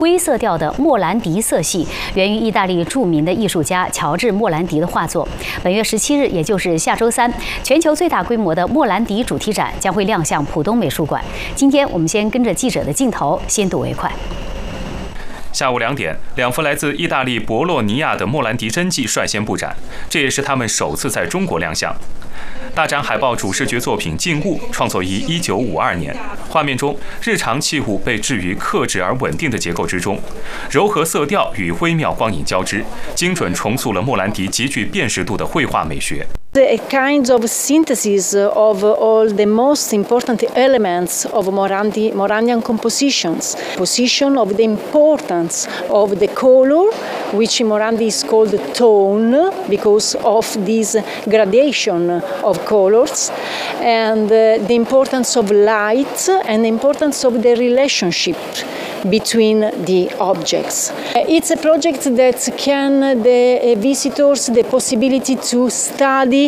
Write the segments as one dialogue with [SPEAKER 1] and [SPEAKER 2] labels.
[SPEAKER 1] 灰色调的莫兰迪色系源于意大利著名的艺术家乔治·莫兰迪的画作。本月17日，也就是下周3，全球最大规模的莫兰迪主题展将会亮相浦东美术馆。今天我们先跟着记者的镜头先睹为快。
[SPEAKER 2] 下午2点，两幅来自意大利博洛尼亚的莫兰迪真迹率先布展，这也是他们首次在中国亮相。大展海报主视觉作品《静物》创作于1952年，画面中日常器物被置于克制而稳定的结构之中，柔和色调与微妙光影交织，精准重塑了莫兰迪极具辨识度的绘画美学。
[SPEAKER 3] A kind of synthesis of all the most important elements of Morandian compositions. Position of the importance of the color, which in Morandi is called tone because of this gradation of colors, and the importance of light and the importance of the relationship between the objects. It's a project that can the visitors the possibility to study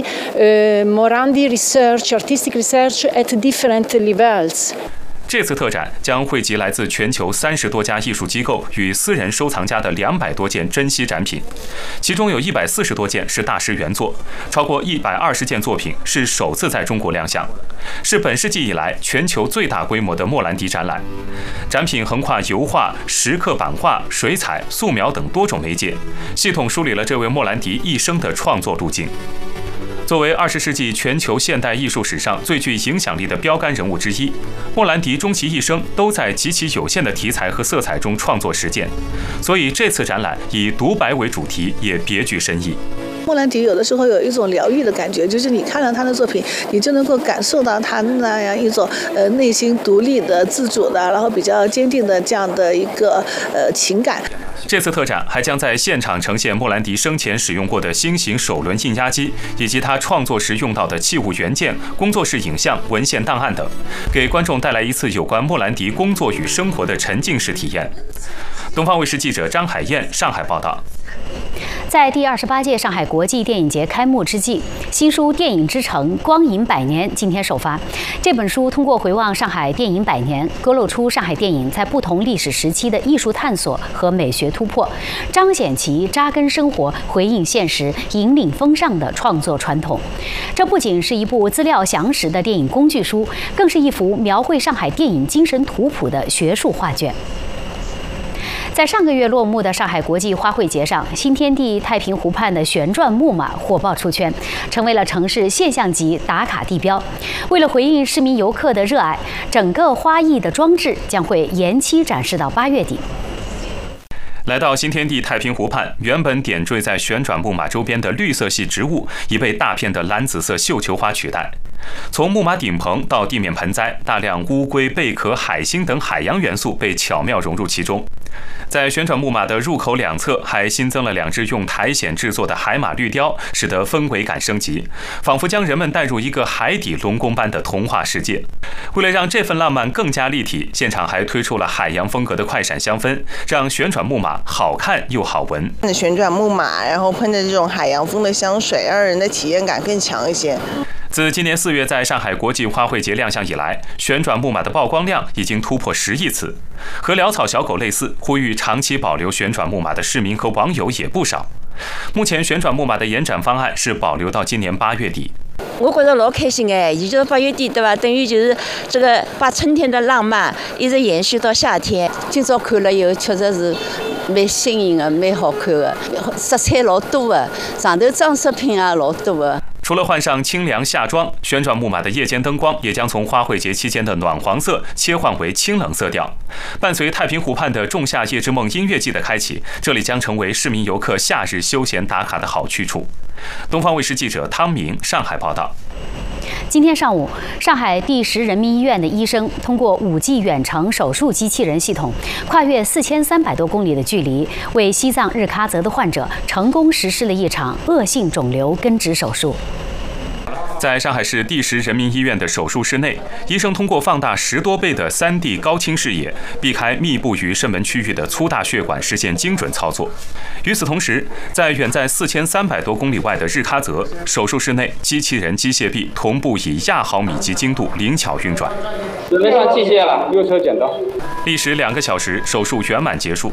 [SPEAKER 3] Morandi research, artistic research at different levels.
[SPEAKER 2] 这次特展将汇集来自全球30多家艺术机构与私人收藏家的200多件珍稀展品，其中有140多件是大师原作，超过120件作品是首次在中国亮相，是本世纪以来全球最大规模的莫兰迪展览。展品横跨油画、石刻版画、水彩、素描等多种媒介，系统梳理了这位莫兰迪一生的创作路径。作为20世纪全球现代艺术史上最具影响力的标杆人物之一，莫兰迪终其一生都在极其有限的题材和色彩中创作实践，所以这次展览以独白为主题，也别具深意。
[SPEAKER 4] 莫兰迪有的时候有一种疗愈的感觉，就是你看了他的作品，你就能够感受到他那样一种内心独立的、自主的，然后比较坚定的这样的一个情感。
[SPEAKER 2] 这次特展还将在现场呈现莫兰迪生前使用过的新型手轮印压机，以及他创作时用到的器物原件、工作室影像、文献档案等，给观众带来一次有关莫兰迪工作与生活的沉浸式体验。东方卫视记者张海燕上海报道。
[SPEAKER 1] 在第28届上海国际电影节开幕之际，新书《电影之城：光影100年》今天首发。这本书通过回望上海电影100年，勾勒出上海电影在不同历史时期的艺术探索和美学突破，彰显其扎根生活、回应现实、引领风尚的创作传统。这不仅是一部资料详实的电影工具书，更是一幅描绘上海电影精神图谱的学术画卷。在上个月落幕的上海国际花卉节上，新天地太平湖畔的旋转木马火爆出圈，成为了城市现象级打卡地标。为了回应市民游客的热爱，整个花艺的装置将会延期展示到8月底。
[SPEAKER 2] 来到新天地太平湖畔，原本点缀在旋转木马周边的绿色系植物已被大片的蓝紫色绣球花取代。从木马顶棚到地面盆栽，大量乌龟、贝壳、海星等海洋元素被巧妙融入其中。在旋转木马的入口两侧还新增了2只用苔藓制作的海马绿雕，使得氛围感升级，仿佛将人们带入一个海底龙宫般的童话世界。为了让这份浪漫更加立体，现场还推出了海洋风格的快闪香氛，让旋转木马好看又好闻。
[SPEAKER 4] 旋转木马，然后喷着这种海洋风的香水，让人的体验感更强一些。
[SPEAKER 2] 自今年4月在上海国际花卉节亮相以来，旋转木马的曝光量已经突破10亿次。和潦草小狗类似，呼吁长期保留旋转木马的市民和网友也不少。目前旋转木马的延展方案是保留到今年8月底。
[SPEAKER 5] 我觉得老开心哎，也就是8月底对吧？等于就是这个把春天的浪漫一直延续到夏天。今朝看了以后，确实是蛮新颖的，蛮好看的，色彩老多的，上头装饰品啊老多的。
[SPEAKER 2] 除了换上清凉夏装，旋转木马的夜间灯光也将从花卉节期间的暖黄色切换为清冷色调。伴随太平湖畔的仲夏夜之梦音乐季的开启，这里将成为市民游客夏日休闲打卡的好去处。东方卫视记者汤明上海报道。
[SPEAKER 1] 今天上午，上海第10人民医院的医生通过5G 远程手术机器人系统，跨越4300多公里的距离，为西藏日喀则的患者成功实施了一场恶性肿瘤根治手术。
[SPEAKER 2] 在上海市第10人民医院的手术室内，医生通过放大10多倍的3D 高清视野，避开密布于肾门区域的粗大血管，实现精准操作。与此同时，在远在4300多公里外的日喀则，手术室内机器人、机械臂同步以亚毫米级精度灵巧运转。
[SPEAKER 6] 准备上器械了，右侧剪刀。
[SPEAKER 2] 历时2个小时，手术圆满结束。